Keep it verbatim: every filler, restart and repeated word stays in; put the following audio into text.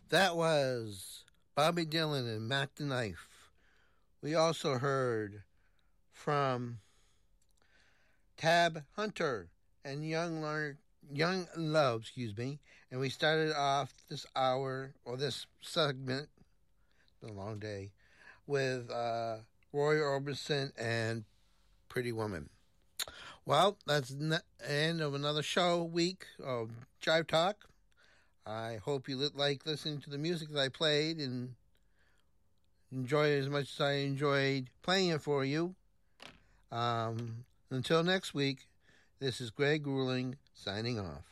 That was Bobby Dylan and Mac the Knife. We also heard from Tab Hunter and Young Lar- Young Love, excuse me. And we started off this hour, or this segment, a long day, with uh, Roy Orbison and Pretty Woman. Well, that's the end of another show week of Jive Talk. I hope you like listening to the music that I played and enjoy it as much as I enjoyed playing it for you. Um, until next week, this is Greg Ruling signing off.